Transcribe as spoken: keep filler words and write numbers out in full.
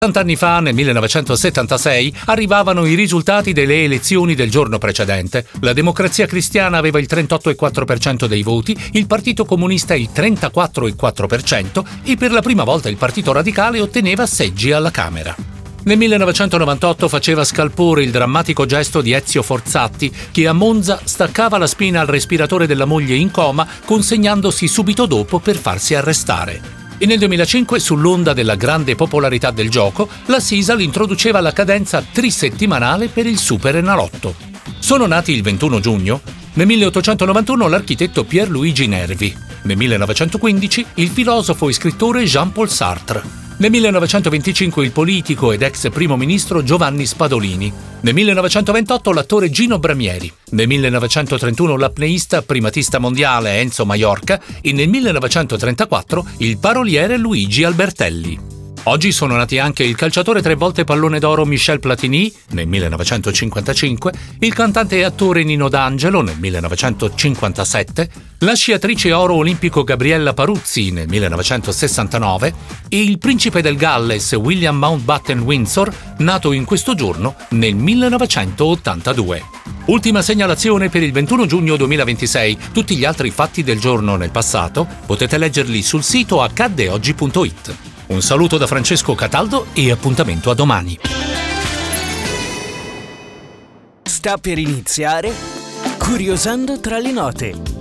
Anni fa, nel millenovecentosettantasei, arrivavano i risultati delle elezioni del giorno precedente. La Democrazia Cristiana aveva il trentotto virgola quattro per cento dei voti, il Partito Comunista il trentaquattro virgola quattro per cento e per la prima volta il Partito Radicale otteneva seggi alla Camera. Nel millenovecentonovantotto faceva scalpore il drammatico gesto di Ezio Forzatti, che a Monza staccava la spina al respiratore della moglie in coma, consegnandosi subito dopo per farsi arrestare. E nel duemilacinque, sull'onda della grande popolarità del gioco, la Sisal introduceva la cadenza trisettimanale per il Super Enalotto. Sono nati il ventuno giugno. Nel milleottocentonovantuno l'architetto Pierluigi Nervi. Nel millenovecentoquindici il filosofo e scrittore Jean-Paul Sartre. Nel millenovecentoventicinque il politico ed ex primo ministro Giovanni Spadolini. Nel millenovecentoventotto l'attore Gino Bramieri. Nel millenovecentotrentuno l'apneista primatista mondiale Enzo Maiorca e nel millenovecentotrentaquattro il paroliere Luigi Albertelli. Oggi sono nati anche il calciatore tre volte pallone d'oro Michel Platini nel millenovecentocinquantacinque, il cantante e attore Nino D'Angelo nel millenovecentocinquantasette, la sciatrice oro olimpico Gabriella Paruzzi nel millenovecentosessantanove e il principe del Galles William Mountbatten Windsor, nato in questo giorno nel millenovecentottantadue. Ultima segnalazione per il ventuno giugno duemilaventisei. Tutti gli altri fatti del giorno nel passato potete leggerli sul sito accadde oggi punto it. Un saluto da Francesco Cataldo e appuntamento a domani. Sta per iniziare Curiosando tra le note.